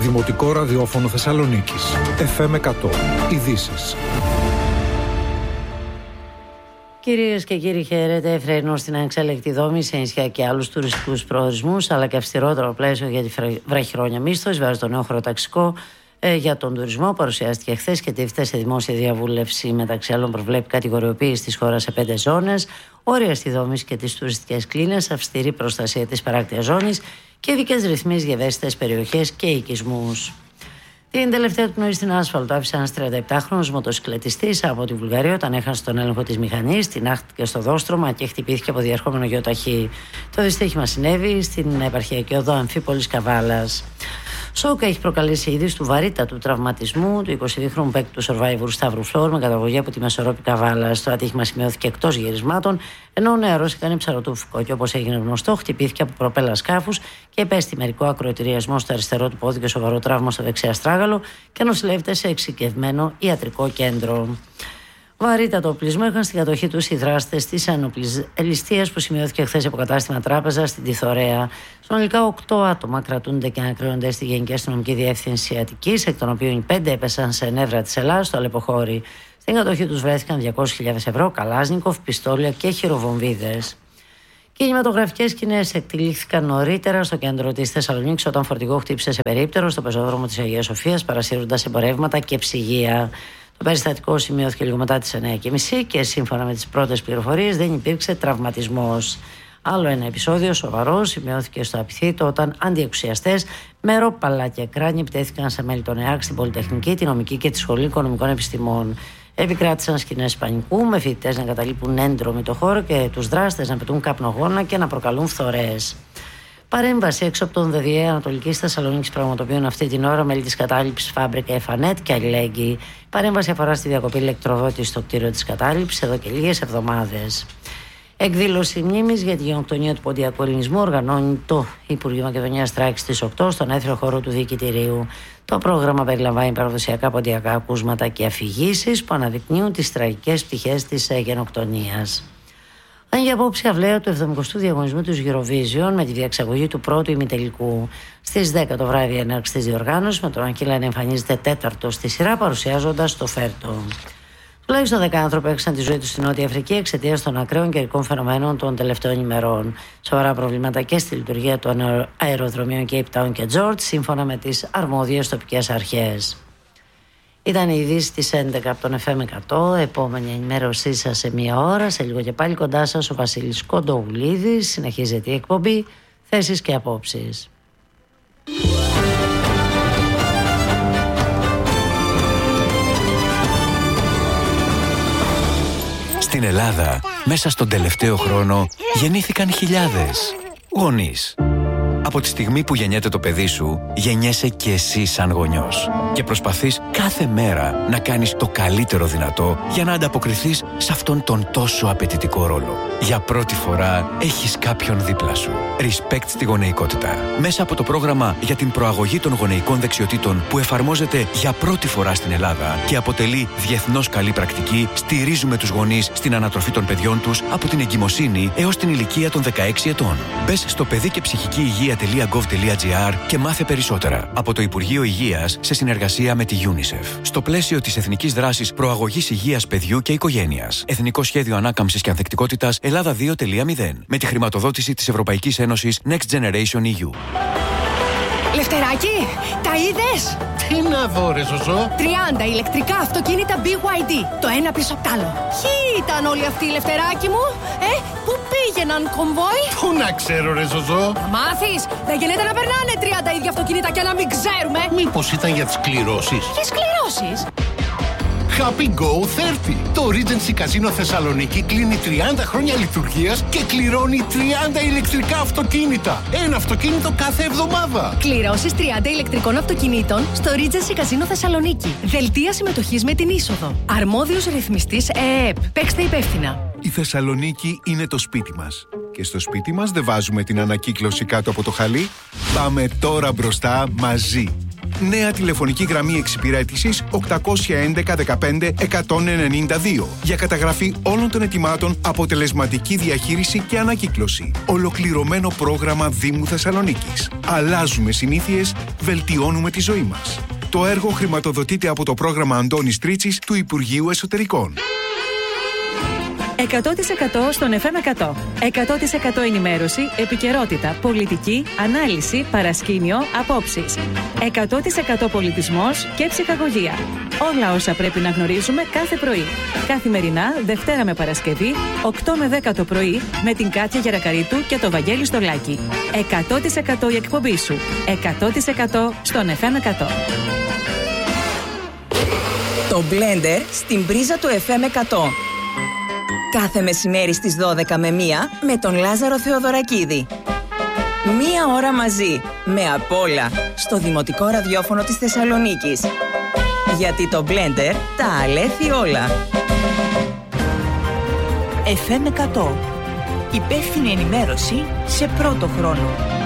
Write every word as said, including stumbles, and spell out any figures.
Δημοτικό Ραδιόφωνο Θεσσαλονίκης. εφ εμ εκατό. Ειδήσεις. Κυρίες και κύριοι, χαίρετε. Φρένο στην ανεξέλεκτη δόμη σε νησιά και άλλους τουριστικούς προορισμούς, αλλά και αυστηρότερο πλαίσιο για τη βραχυχρόνια μίσθωση βάζει το νέο χωροταξικό ε, για τον τουρισμό. Παρουσιάστηκε χθες και τίθεται σε δημόσια διαβούλευση. Μεταξύ άλλων, προβλέπει κατηγοριοποίηση της χώρας σε πέντε ζώνες, όρια στη δόμηση και τις τουριστικές κλίνες, αυστηρή προστασία της παράκτιας ζώνης και ειδικές ρυθμίσεις για ευαίσθητες περιοχές και οικισμούς. Την τελευταία του πνοή στην άσφαλτο άφησε ένας τριανταεπτάχρονος μοτοσυκλετιστής από τη Βουλγαρία όταν έχασε τον έλεγχο της μηχανής, την άχτηκε στο δόστρωμα και χτυπήθηκε από διερχόμενο γεωταχή. Το δυστύχημα συνέβη στην επαρχιακή οδό Αμφίπολης Καβάλας. Σοκ έχει προκαλέσει είδηση του βαρύτατου τραυματισμού του εικοσιδίχρονου παίκτη του Survivor Σταύρου Φλόρ με καταγωγή από τη Μεσορόπη Καβάλας. Το ατύχημα σημειώθηκε εκτός γυρισμάτων, ενώ ο νεαρός έκανε ψαρωτούφικο και όπως έγινε γνωστό, χτυπήθηκε από προπέλα σκάφους και επέστη μερικό ακροετηριασμό στο αριστερό του πόδι και σοβαρό τραύμα στο δεξιά στράγαλο και νοσηλεύεται σε εξειδικευμένο ιατρικό κέντρο. Βαρύτατο οπλισμό είχαν στην κατοχή τους οι δράστες της ένοπλης ληστείας που σημειώθηκε χθες από κατάστημα τράπεζα στην Τιθωρέα. Συνολικά οκτώ άτομα κρατούνται και ανακρίνονται στη Γενική Αστυνομική Διεύθυνση Αττικής, εκ των οποίων οι πέντε έπεσαν σε νεύρα της Ελλάδας στο Αλεποχώρι. Στην κατοχή τους βρέθηκαν διακόσιες χιλιάδες ευρώ, καλάζνικοφ, πιστόλια και χειροβομβίδες. Κινηματογραφικές σκηνές εκτελήθηκαν νωρίτερα στο κέντρο της Θεσσαλονίκης όταν φορτηγό χτύπησε σε περίπτερο στο πεζόδρομο της Αγίας Σοφίας, παρασύροντας εμπορεύματα και ψυγεία. Το περιστατικό σημειώθηκε λίγο μετά τις εννιά και μισή και σύμφωνα με τις πρώτες πληροφορίες δεν υπήρξε τραυματισμός. Άλλο ένα επεισόδιο σοβαρό σημειώθηκε στο Απιθύτο όταν αντιεξουσιαστές με ρόπαλα και κράνη επιτέθηκαν σε μέλη των ΕΑΚ στην Πολυτεχνική, τη Νομική και τη Σχολή Οικονομικών Επιστημών. Επικράτησαν σκηνές πανικού με φοιτητές να εγκαταλείπουν έντρομοι το χώρο και τους δράστες να πετούν καπνογόνα και να προκαλούν φθορές. Παρέμβαση έξω από τον ΔΔΕ Ανατολικής Θεσσαλονίκης πραγματοποιούν αυτή την ώρα μέλη της κατάληψης Φάμπρικα Εφανέτ και Αλληλέγγυη. Παρέμβαση αφορά στη διακοπή ηλεκτροδότηση στο κτίριο της κατάληψης εδώ και λίγες εβδομάδες. Εκδήλωση μνήμης για τη γενοκτονία του ποντιακού ελληνισμού οργανώνει το Υπουργείο Μακεδονίας Θράκης στις οκτώ στον έθριο χώρο του Διοικητηρίου. Το πρόγραμμα περιλαμβάνει παραδοσιακά ποντιακά ακούσματα και αφηγήσεις που αναδεικνύουν τις τραγικές πτυχές της γενοκτονίας. Αν για απόψη αυλαία του εβδομηκοστού διαγωνισμού του Eurovision με τη διεξαγωγή του πρώτου ημιτελικού. Στις δέκα το βράδυ έναρξη της διοργάνωσης, με τον Ακύλα να εμφανίζεται τέταρτο στη σειρά παρουσιάζοντας το Φέρτο. Τουλάχιστον δέκα άνθρωποι έχασαν τη ζωή τους στην Νότια Αφρική εξαιτίας των ακραίων καιρικών φαινομένων των τελευταίων ημερών. Σοβαρά προβλήματα και στη λειτουργία των αεροδρομίων Cape Town και George, σύμφωνα με τις αρμόδιες τοπικές αρχές. Ήταν η είδηση της έντεκα από τον εφ εμ εκατό. Επόμενη ενημέρωσή σας σε μία ώρα. Σε λίγο και πάλι κοντά σας ο Βασίλης Κοντογουλίδης. Συνεχίζεται η εκπομπή Θέσεις και Απόψεις. Στην Ελλάδα, μέσα στον τελευταίο χρόνο, γεννήθηκαν χιλιάδες γονείς. Από τη στιγμή που γεννιέται το παιδί σου, γεννιέσαι και εσύ σαν γονιός. Και προσπαθείς κάθε μέρα να κάνεις το καλύτερο δυνατό για να ανταποκριθείς σε αυτόν τον τόσο απαιτητικό ρόλο. Για πρώτη φορά έχεις κάποιον δίπλα σου. Respect στη γονεϊκότητα. Μέσα από το πρόγραμμα για την προαγωγή των γονεϊκών δεξιοτήτων που εφαρμόζεται για πρώτη φορά στην Ελλάδα και αποτελεί διεθνώς καλή πρακτική, στηρίζουμε τους γονείς στην ανατροφή των παιδιών τους από την εγκυμοσύνη έως την ηλικία των δεκαέξι ετών. Μπες στο παιδί και ψυχική υγεία τελεία γκοβ τελεία τζι άρ και μάθε περισσότερα από το Υπουργείο Υγείας σε συνεργασία με τη UNICEF. Στο πλαίσιο της Εθνικής Δράσης Προαγωγής Υγείας Παιδιού και Οικογένειας. Εθνικό Σχέδιο Ανάκαμψης και Ανθεκτικότητας Ελλάδα δύο τελεία μηδέν. Με τη χρηματοδότηση της Ευρωπαϊκής Ένωσης Next Generation ι γιου. Λευτεράκι, τα είδες? Τι να δω ρε Ζωζό? τριάντα ηλεκτρικά αυτοκίνητα μπι γουάι ντι, το ένα πίσω απ' τ' άλλο. Ποιοι ήταν όλοι αυτοί, Λευτεράκι μου? Ε, πού πήγαιναν, κομβόι? Πού να ξέρω ρε Ζωζό? Θα μάθεις, δεν γίνεται να περνάνε τριάντα ίδια αυτοκίνητα και να μην ξέρουμε. Μήπως ήταν για τις κληρώσεις? Ποιες κληρώσεις? Happy Go τριάντα. Το Regency Casino Θεσσαλονίκη κλείνει τριάντα χρόνια λειτουργίας και κληρώνει τριάντα ηλεκτρικά αυτοκίνητα. Ένα αυτοκίνητο κάθε εβδομάδα. Κληρώσεις τριάντα ηλεκτρικών αυτοκινήτων στο Regency Casino Θεσσαλονίκη. Δελτία συμμετοχής με την είσοδο. Αρμόδιος ρυθμιστής ΕΕΠ. Παίξτε υπεύθυνα. Η Θεσσαλονίκη είναι το σπίτι μας. Και στο σπίτι μας δεν βάζουμε την ανακύκλωση κάτω από το χαλί. Πάμε τώρα μπροστά μαζί. νέα τηλεφωνική γραμμή εξυπηρέτησης οκτακόσια έντεκα δεκαπέντε εκατόν ενενήντα δύο για καταγραφή όλων των αιτημάτων, αποτελεσματική διαχείριση και ανακύκλωση. Ολοκληρωμένο πρόγραμμα Δήμου Θεσσαλονίκης. Αλλάζουμε συνήθειες, βελτιώνουμε τη ζωή μας. Το έργο χρηματοδοτείται από το πρόγραμμα Αντώνης Τρίτσης του Υπουργείου Εσωτερικών. εκατό τοις εκατό στον εφ εμ εκατό. εκατό τοις εκατό ενημέρωση, επικαιρότητα, πολιτική, ανάλυση, παρασκήνιο, απόψεις. εκατό τοις εκατό πολιτισμός και ψυχαγωγία. Όλα όσα πρέπει να γνωρίζουμε κάθε πρωί. Καθημερινά, Δευτέρα με Παρασκευή, οκτώ με δέκα το πρωί, με την Κάτια Γερακαρίτου και το Βαγγέλη Στολάκη. εκατό τοις εκατό η εκπομπή σου. εκατό τοις εκατό στον εφ εμ εκατό. Το Blender στην πρίζα του εφ εμ εκατό. Κάθε μεσημέρι στις δώδεκα με μία με τον Λάζαρο Θεοδωρακίδη. Μία ώρα μαζί, με απ' όλα, στο Δημοτικό Ραδιόφωνο της Θεσσαλονίκης. Γιατί το Blender τα αλέθει όλα. εφ εμ εκατό. Υπεύθυνη ενημέρωση σε πρώτο χρόνο.